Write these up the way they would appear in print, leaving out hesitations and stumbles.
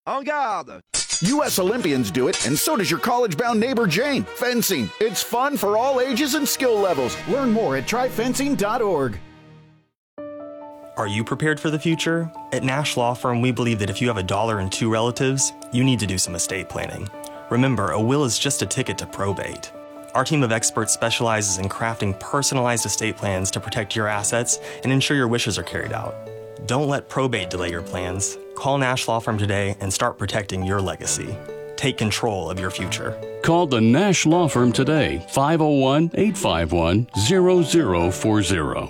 En garde! U.S. Olympians do it, and so does your college-bound neighbor Jane. Fencing. It's fun for all ages and skill levels. Learn more at tryfencing.org. Are you prepared for the future? At Nash Law Firm, we believe that if you have $1 and 2 relatives, you need to do some estate planning. Remember, a will is just a ticket to probate. Our team of experts specializes in crafting personalized estate plans to protect your assets and ensure your wishes are carried out. Don't let probate delay your plans. Call Nash Law Firm today and start protecting your legacy. Take control of your future. Call the Nash Law Firm today, 501-851-0040.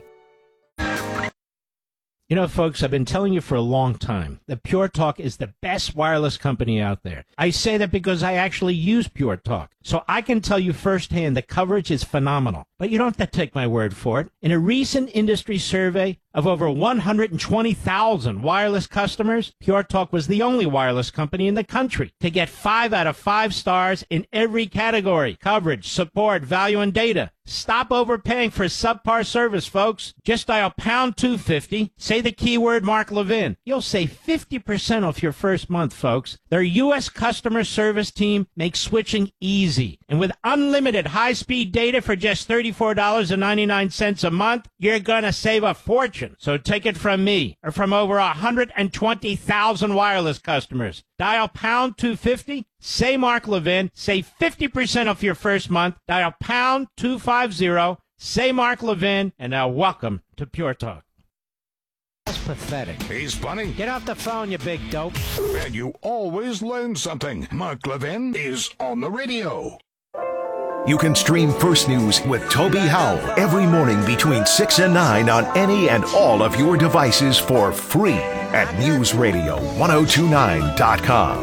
You know, folks, I've been telling you for a long time that Pure Talk is the best wireless company out there. I say that because I actually use Pure Talk. So I can tell you firsthand the coverage is phenomenal. But you don't have to take my word for it. In a recent industry survey of over 120,000 wireless customers, Pure Talk was the only wireless company in the country to get 5 out of 5 stars in every category: coverage, support, value, and data. Stop overpaying for subpar service, folks. Just dial pound 250, say the keyword Mark Levin. You'll save 50% off your first month, folks. Their U.S. customer service team makes switching easy. And with unlimited high-speed data for just $34.99 a month, you're going to save a fortune. So take it from me, or from over 120,000 wireless customers. Dial pound 250, say Mark Levin, save 50% off your first month. Dial pound 250, say Mark Levin, and now welcome to Pure Talk. That's pathetic. He's funny. Get off the phone, you big dope. And you always learn something. Mark Levin is on the radio. You can stream First News with Toby Howell every morning between 6 and 9 on any and all of your devices for free at newsradio1029.com.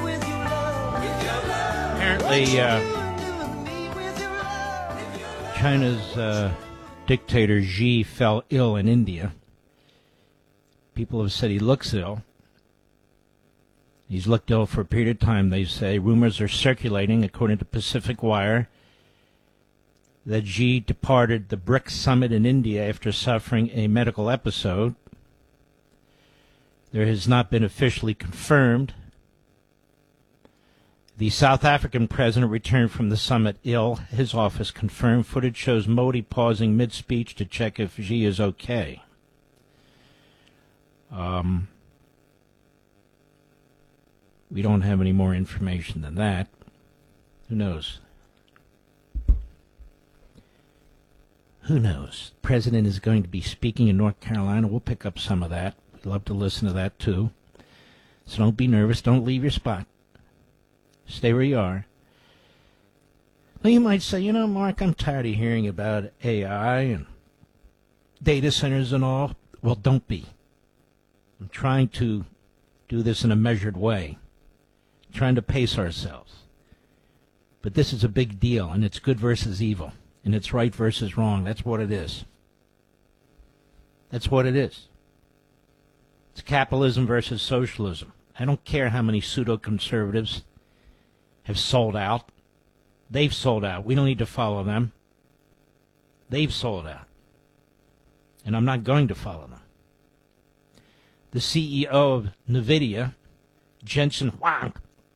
Apparently, China's dictator Xi fell ill in India. People have said he looks ill. He's looked ill for a period of time, they say. Rumors are circulating, according to Pacific Wire, that Xi departed the BRICS summit in India after suffering a medical episode. There has not been officially confirmed. The South African president returned from the summit ill. His office confirmed. Footage shows Modi pausing mid-speech to check if Xi is okay. We don't have any more information than that. Who knows? Who knows? The president is going to be speaking in North Carolina. We'll pick up some of that. We'd love to listen to that, too. So don't be nervous. Don't leave your spot. Stay where you are. Now, you might say, you know, Mark, I'm tired of hearing about AI and data centers and all. Well, don't be. I'm trying to do this in a measured way. I'm trying to pace ourselves. But this is a big deal, and it's good versus evil. And it's right versus wrong. That's what it is. That's what it is. It's capitalism versus socialism. I don't care how many pseudo-conservatives have sold out. They've sold out. We don't need to follow them. They've sold out. And I'm not going to follow them. The CEO of NVIDIA, Jensen Huang,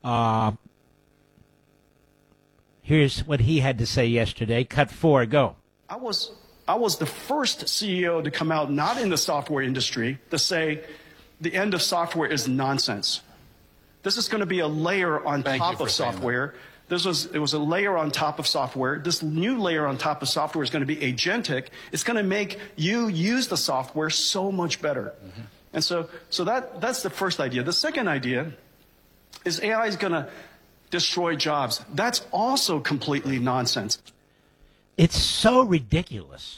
here's what he had to say yesterday. Cut 4, go. I was the first CEO to come out, not in the software industry, to say the end of software is nonsense. This is going to be a layer on top of software. It was a layer on top of software. This new layer on top of software is going to be agentic. It's going to make you use the software so much better. Mm-hmm. And so that's the first idea. The second idea is AI is going to destroy jobs. That's also completely nonsense. It's so ridiculous.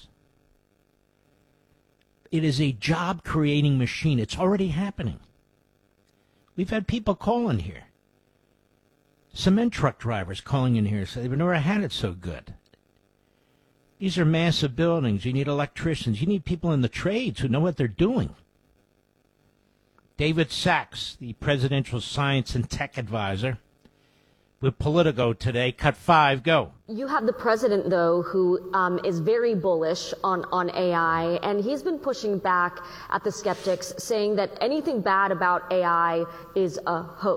It is a job-creating machine. It's already happening. We've had people calling here. Cement truck drivers calling in here say they've never had it so good. These are massive buildings. You need electricians. You need people in the trades who know what they're doing. David Sachs, the presidential science and tech advisor, with Politico today. Cut 5, go. You have the president, though, who is very bullish on AI, and he's been pushing back at the skeptics, saying that anything bad about AI is a hoax.